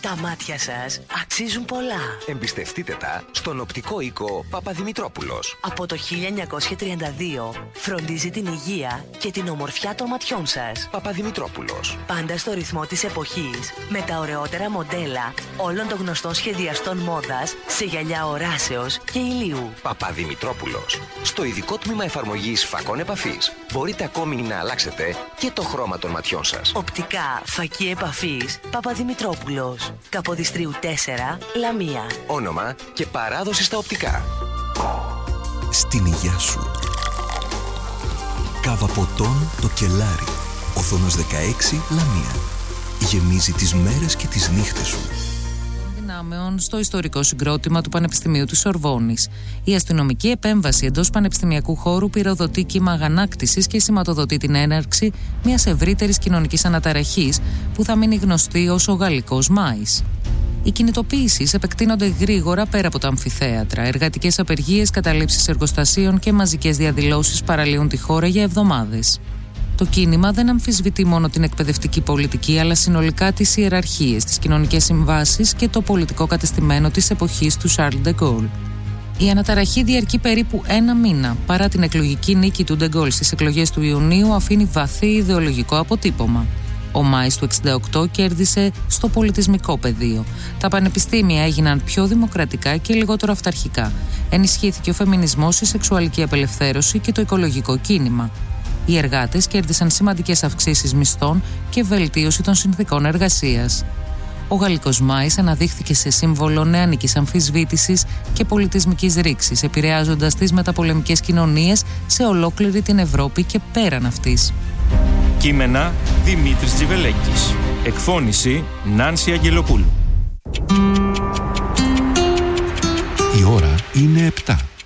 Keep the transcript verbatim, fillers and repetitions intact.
Τα μάτια σας αξίζουν πολλά. Εμπιστευτείτε τα στον οπτικό οίκο Παπαδημητρόπουλος. Από το χίλια εννιακόσια τριάντα δύο φροντίζει την υγεία και την ομορφιά των ματιών σας. Παπαδημητρόπουλος. Πάντα στο ρυθμό της εποχής, με τα ωραιότερα μοντέλα όλων των γνωστών σχεδιαστών μόδας σε γυαλιά οράσεως και ηλίου. Παπαδημητρόπουλος. Στο ειδικό τμήμα εφαρμογής φακών επαφής μπορείτε ακόμη να αλλάξετε και το χρώμα των ματιών σας. Οπτικά φακή επαφής Παπαδημητρόπουλος. Καποδιστρίου τέσσερα, Λαμία. Όνομα και παράδοση στα οπτικά. Στην υγειά σου. Κάβα ποτών το Κελάρι. Οθόνος δεκαέξι, Λαμία. Γεμίζει τις μέρες και τις νύχτες σου. Δυνάμεων στο ιστορικό συγκρότημα του Πανεπιστημίου της Σορβόνης. Η αστυνομική επέμβαση εντός πανεπιστημιακού χώρου πυροδοτεί κύμα αγανάκτησης και σηματοδοτεί την έναρξη μιας ευρύτερης κοινωνικής αναταραχής που θα μείνει γνωστή ως ο Γαλλικός Μάης. Οι κινητοποίησεις επεκτείνονται γρήγορα πέρα από τα αμφιθέατρα. Εργατικές απεργίες, καταλήψεις εργοστασίων και μαζικές διαδηλώσεις παραλύουν τη χώρα για εβδομάδες. Το κίνημα δεν αμφισβητεί μόνο την εκπαιδευτική πολιτική, αλλά συνολικά τις ιεραρχίες, τις κοινωνικές συμβάσεις και το πολιτικό κατεστημένο της εποχής του Σαρλ ντε Γκόλ. Η αναταραχή διαρκεί περίπου ένα μήνα. Παρά την εκλογική νίκη του ντε Γκόλ στις εκλογές του Ιουνίου, αφήνει βαθύ ιδεολογικό αποτύπωμα. Ο Μάης του εξήντα οκτώ κέρδισε στο πολιτισμικό πεδίο. Τα πανεπιστήμια έγιναν πιο δημοκρατικά και λιγότερο αυταρχικά. Ενισχύθηκε ο φεμινισμός, η σεξουαλική απελευθέρωση και το οικολογικό κίνημα. Οι εργάτες κέρδισαν σημαντικές αυξήσεις μισθών και βελτίωση των συνθηκών εργασίας. Ο Γαλλικός Μάης αναδείχθηκε σε σύμβολο νεανικής αμφισβήτησης και πολιτισμικής ρήξης, επηρεάζοντας τις μεταπολεμικές κοινωνίες σε ολόκληρη την Ευρώπη και πέραν αυτής. Κείμενα Δημήτρης Τζιβελέκης. Εκφώνηση Νάνση Αγγελοπούλου. Η ώρα είναι επτά.